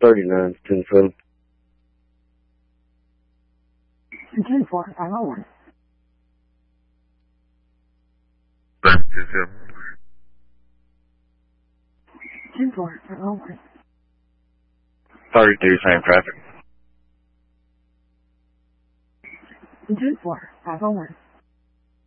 39, 10-12. 10-4, 501. Thank you, 10-4, 501. 32, same traffic. 10-4, 501.